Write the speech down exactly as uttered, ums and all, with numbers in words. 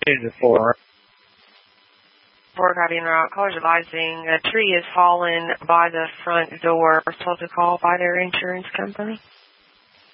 is it for? Fort Guardian Rock, callers advising a tree is fallen by the front door. We're told to call by their insurance company.